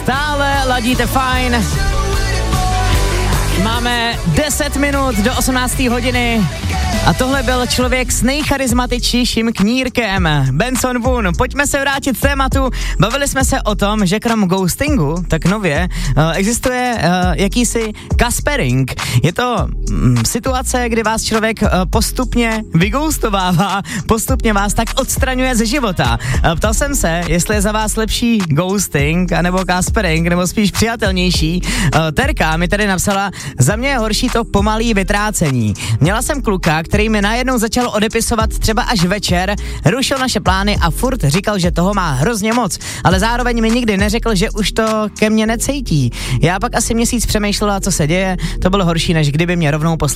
Stále ladíte fajn. Máme 10 minut do 18. hodiny a tohle byl člověk s nejcharizmatičtějším knírkem, Benson Boone. Pojďme se vrátit k tématu. Bavili jsme se o tom, že krom ghostingu, tak nově existuje jakýsi caspering. Je to situace, kdy vás člověk postupně vyghostovává, postupně vás tak odstraňuje ze života. Ptal jsem se, jestli je za vás lepší ghosting, anebo caspering, nebo spíš přijatelnější. Terka mi tady napsala, za mě je horší to pomalý vytrácení. Měla jsem kluka, který mi najednou začal odepisovat třeba až večer, rušil naše plány a furt říkal, že toho má hrozně moc, ale zároveň mi nikdy neřekl, že už to ke mně necítí. Já pak asi měsíc přemýšlela, co se děje, to bylo horší, než kdyby mě rovnou poslal